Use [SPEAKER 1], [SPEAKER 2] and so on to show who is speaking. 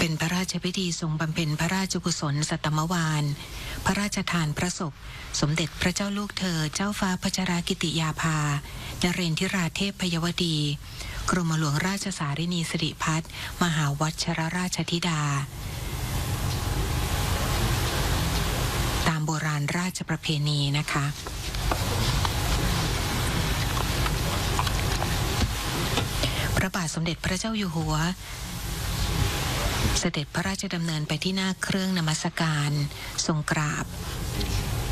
[SPEAKER 1] เป็นพระราชพิธีทรงบำเพ็ญพระราชกุศลสัตมวาลพระราชทานพระศพสมเด็จพระเจ้าลูกเธอเจ้าฟ้าพัชรกิติยาภานเรนทิราเทพพยวดีกรมหลวงราชสารินีสิริพัฒน์มหาวัชรราชธิดาตามโบราณราชประเพณีนะคะพระบาทสมเด็จพระเจ้าอยู่หัวเสด็จพระราชดำเนินไปที่หน้าเครื่องนมัสการทรงกราบ